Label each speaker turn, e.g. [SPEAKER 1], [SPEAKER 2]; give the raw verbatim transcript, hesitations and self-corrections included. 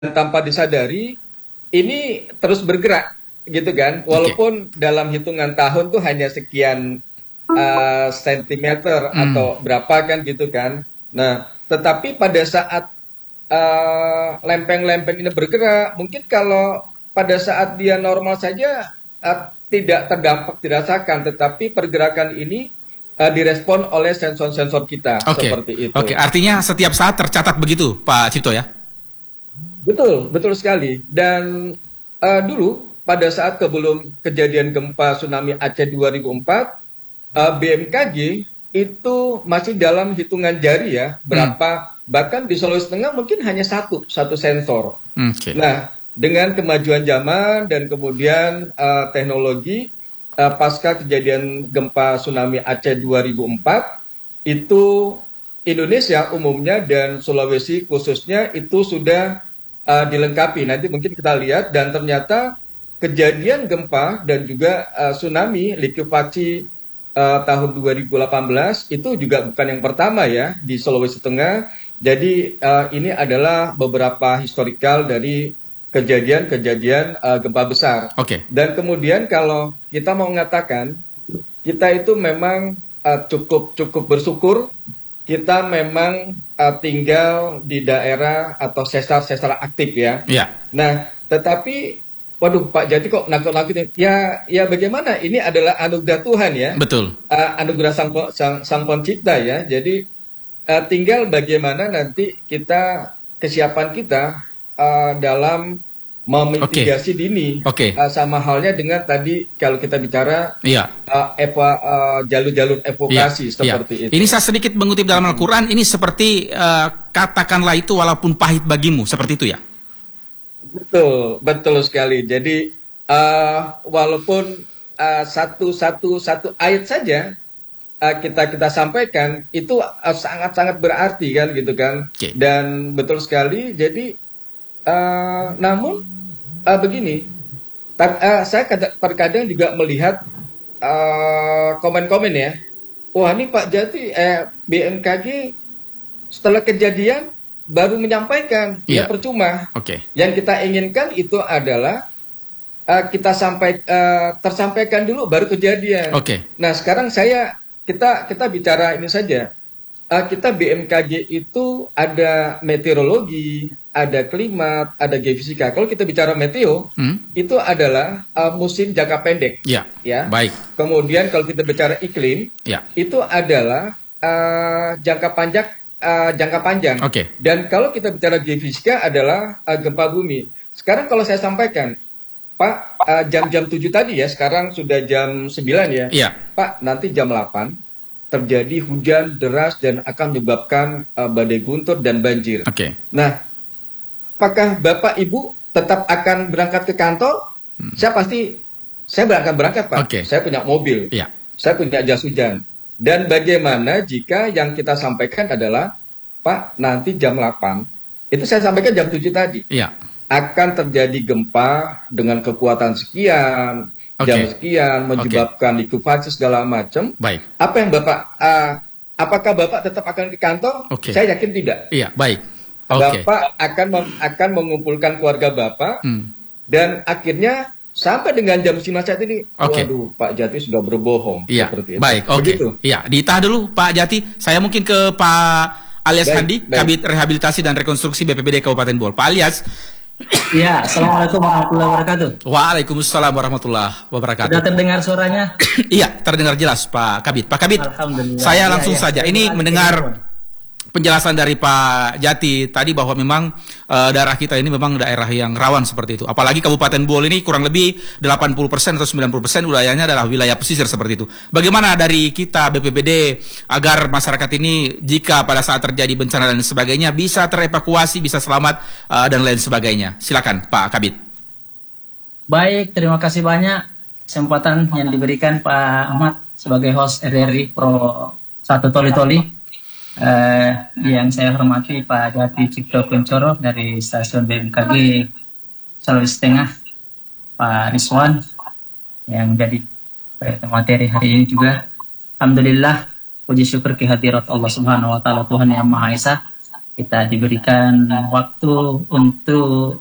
[SPEAKER 1] tanpa disadari ini terus bergerak gitu kan, walaupun okay. dalam hitungan tahun tuh hanya sekian uh, sentimeter hmm. atau berapa kan gitu kan. Nah, tetapi pada saat uh, lempeng-lempeng ini bergerak, mungkin kalau pada saat dia normal saja uh, tidak terdampak dirasakan, tetapi pergerakan ini uh, direspon oleh sensor-sensor kita okay. seperti itu.
[SPEAKER 2] Oke, okay. Artinya setiap saat tercatat begitu, Pak Cipto ya?
[SPEAKER 1] Betul, betul sekali. Dan uh, dulu pada saat sebelum kejadian gempa tsunami Aceh dua ribu empat, uh, B M K G itu masih dalam hitungan jari ya, berapa, hmm. bahkan di Sulawesi Tengah mungkin hanya satu, satu sensor. Okay. Nah, dengan kemajuan zaman dan kemudian uh, teknologi, uh, pasca kejadian gempa tsunami Aceh dua ribu empat, itu Indonesia umumnya dan Sulawesi khususnya itu sudah Uh, dilengkapi. Nanti mungkin kita lihat, dan ternyata kejadian gempa dan juga uh, tsunami likuifaksi uh, tahun dua ribu delapan belas itu juga bukan yang pertama ya di Sulawesi Tengah. Jadi uh, ini adalah beberapa historikal dari kejadian-kejadian uh, gempa besar.
[SPEAKER 2] Oke. Okay.
[SPEAKER 1] Dan kemudian kalau kita mau mengatakan kita itu memang uh, cukup cukup bersyukur. Kita memang uh, tinggal di daerah atau sesar-sesar aktif ya.
[SPEAKER 2] Iya.
[SPEAKER 1] Nah, tetapi, waduh Pak Jati kok nakut-nakutin? Ya, ya bagaimana? Ini adalah anugerah Tuhan ya.
[SPEAKER 2] Betul.
[SPEAKER 1] Uh, anugerah sang, sang, sang pencipta ya. Jadi uh, tinggal bagaimana nanti kita kesiapan kita uh, dalam memitigasi okay. dini.
[SPEAKER 2] Okay.
[SPEAKER 1] Uh, sama halnya dengan tadi kalau kita bicara
[SPEAKER 2] iya.
[SPEAKER 1] uh, eva, uh, jalur-jalur evokasi iya. seperti
[SPEAKER 2] iya.
[SPEAKER 1] itu.
[SPEAKER 2] Ini saya sedikit mengutip dalam Al-Quran, ini seperti uh, katakanlah itu walaupun pahit bagimu, seperti itu ya?
[SPEAKER 1] Betul, betul sekali. Jadi uh, walaupun uh, satu satu satu ayat saja uh, kita kita sampaikan itu uh, sangat-sangat berarti kan gitu kan. Okay. Dan betul sekali. Jadi uh, namun uh, begini, tar, uh, saya terkadang juga melihat komen-komen uh, ya. Wah ini Pak Jati eh, B M K G setelah kejadian baru menyampaikan, yeah. ya percuma.
[SPEAKER 2] Okay.
[SPEAKER 1] Yang kita inginkan itu adalah uh, kita sampai uh, tersampaikan dulu baru kejadian.
[SPEAKER 2] Okay.
[SPEAKER 1] Nah sekarang saya kita kita bicara ini saja. Uh, kita B M K G itu ada meteorologi, ada klimat, ada geofisika. Kalau kita bicara meteo, hmm? itu adalah uh, musim jangka pendek.
[SPEAKER 2] Ya.
[SPEAKER 1] Ya.
[SPEAKER 2] Baik.
[SPEAKER 1] Kemudian kalau kita bicara iklim,
[SPEAKER 2] ya.
[SPEAKER 1] itu adalah uh, jangka panjang. Uh, jangka panjang.
[SPEAKER 2] Okay.
[SPEAKER 1] Dan kalau kita bicara geofisika adalah uh, gempa bumi. Sekarang kalau saya sampaikan, Pak, uh, jam-jam tujuh tadi ya, sekarang sudah jam sembilan ya.
[SPEAKER 2] Yeah.
[SPEAKER 1] Pak, nanti jam delapan terjadi hujan deras dan akan menyebabkan uh, badai guntur dan banjir.
[SPEAKER 2] Okay.
[SPEAKER 1] Nah, apakah Bapak Ibu tetap akan berangkat ke kantor? Hmm. Saya pasti, saya berangkat berangkat Pak.
[SPEAKER 2] Okay.
[SPEAKER 1] Saya punya mobil.
[SPEAKER 2] Yeah.
[SPEAKER 1] Saya punya jas hujan. Dan bagaimana jika yang kita sampaikan adalah, Pak, nanti jam delapan, itu saya sampaikan jam tujuh tadi,
[SPEAKER 2] ya.
[SPEAKER 1] akan terjadi gempa dengan kekuatan sekian, okay. jam sekian, menyebabkan okay. likuifaksi segala macam.
[SPEAKER 2] Baik.
[SPEAKER 1] Apa yang Bapak, uh, apakah Bapak tetap akan ke kantor?
[SPEAKER 2] Okay.
[SPEAKER 1] Saya yakin tidak.
[SPEAKER 2] Iya, baik. Okay.
[SPEAKER 1] Bapak akan akan mengumpulkan keluarga Bapak, hmm. dan akhirnya sampai dengan jam sembilan saat ini,
[SPEAKER 2] okay.
[SPEAKER 1] waduh, Pak Jati sudah berbohong.
[SPEAKER 2] Iya,
[SPEAKER 1] seperti itu.
[SPEAKER 2] Baik, oke. Okay. Iya, ditahan dulu Pak Jati. Saya mungkin ke Pak Alias baik, Handi, baik. Kabid Rehabilitasi dan Rekonstruksi B P B D Kabupaten Bol. Pak Alias.
[SPEAKER 3] Iya, Assalamualaikum warahmatullahi wabarakatuh.
[SPEAKER 2] Waalaikumsalam warahmatullahi wabarakatuh.
[SPEAKER 3] Sudah terdengar suaranya?
[SPEAKER 2] Iya, terdengar jelas Pak Kabid. Pak Kabid, saya langsung ya, ya. saja. Ini mendengar penjelasan dari Pak Jati tadi bahwa memang uh, daerah kita ini memang daerah yang rawan seperti itu. Apalagi Kabupaten Bol ini kurang lebih delapan puluh persen atau sembilan puluh persen wilayahnya adalah wilayah pesisir seperti itu. Bagaimana dari kita B P B D agar masyarakat ini jika pada saat terjadi bencana dan sebagainya bisa terevakuasi, bisa selamat uh, dan lain sebagainya. Silakan Pak Kabid.
[SPEAKER 3] Baik, terima kasih banyak kesempatan yang diberikan Pak Ahmad sebagai host R R I Pro satu Toli Toli. Uh, yang saya hormati Pak Jati Cipto Kuncoro dari stasiun B M K G Sulawesi Tengah, Pak Rizwan yang jadi materi hari ini juga. Alhamdulillah, puji syukur kehadirat Allah Subhanahu Wa Taala, Tuhan yang Maha Esa, kita diberikan waktu untuk